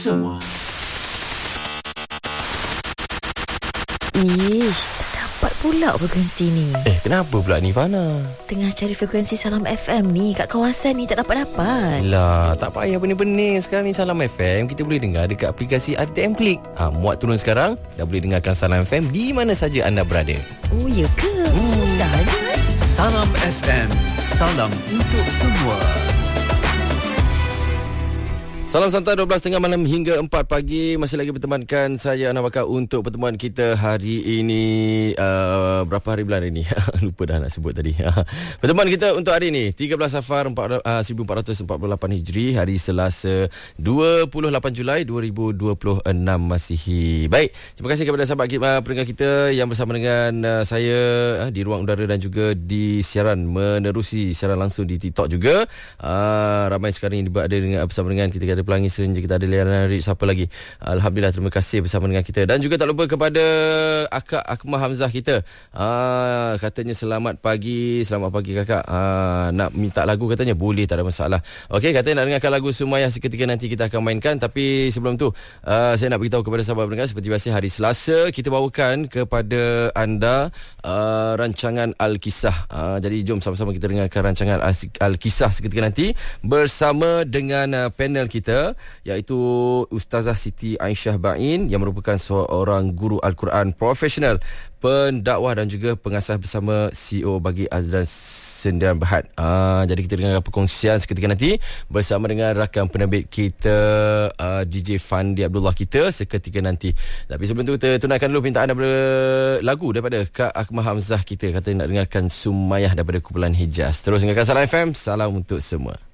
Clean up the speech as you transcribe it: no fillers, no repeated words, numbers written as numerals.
Semua. Ish, tak dapat pula frekuensi ni. Kenapa pula ni, Fana? Tengah cari frekuensi Salam FM ni kat kawasan ni, tak dapat-dapat. Lah, tak payah pening-pening. Sekarang ni Salam FM kita boleh dengar dekat aplikasi RTM Klik. Muat turun sekarang, dah boleh dengarkan Salam FM di mana saja anda berada. Oh, ya ke? Dah ada. Salam FM. Salam untuk semua. Salam santai 12.30 malam hingga 4 pagi. Masih lagi bertemankan saya, Ana Bakar, untuk pertemuan kita hari ini. Berapa hari bulan hari ini? Lupa dah nak sebut tadi. Pertemuan kita untuk hari ini 13 Safar 1448 Hijri, hari Selasa 28 Julai 2026 Masihi. Baik, terima kasih kepada sahabat pendengar kita yang bersama dengan saya di ruang udara dan juga di siaran menerusi siaran langsung di TikTok juga. Ramai sekarang ini ada bersama dengan kita. Ada Pelangi Senja, kita ada Liana Rik, siapa lagi? Alhamdulillah, terima kasih bersama dengan kita. Dan juga tak lupa kepada Akak Akmal Hamzah kita. Katanya selamat pagi kakak. Nak minta lagu katanya, boleh, tak ada masalah. Okey, katanya nak dengarkan lagu Sumayah seketika nanti kita akan mainkan. Tapi sebelum tu, saya nak beritahu kepada sahabat pendengar, seperti biasa hari Selasa kita bawakan kepada anda rancangan Al-Kisah. Jadi jom sama-sama kita dengarkan rancangan Al-Kisah seketika nanti bersama dengan panel kita, iaitu Ustazah Siti Aisyah Bain yang merupakan seorang guru Al-Quran profesional, pendakwah dan juga pengasas bersama CEO bagi Azlan Sendirian Berhad. Jadi kita dengar perkongsian seketika nanti bersama dengan rakan penerbit kita, DJ Fandi Abdullah kita seketika nanti. Tapi sebelum tu kita tunaikan dulu pintaan daripada lagu daripada Kak Akmal Hamzah kita. Kata nak dengarkan Sumayah daripada kumpulan Hijaz. Terus dengarkan Salam FM. Salam untuk semua.